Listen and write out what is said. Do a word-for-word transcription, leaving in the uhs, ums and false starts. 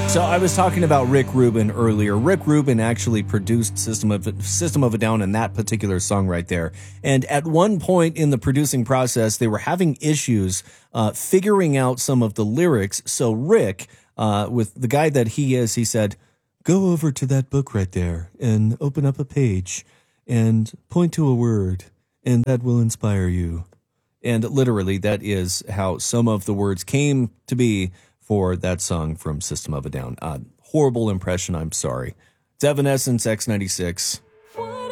So I was talking about Rick Rubin earlier. Rick Rubin actually produced System of System of a Down in that particular song right there. And at one point in the producing process, they were having issues uh, figuring out some of the lyrics. So Rick, uh, with the guy that he is, he said, "Go over to that book right there and open up a page and point to a word, and that will inspire you." And literally, that is how some of the words came to be for that song from System of a Down. Uh, horrible impression, I'm sorry. It's Evanescence, X ninety-six.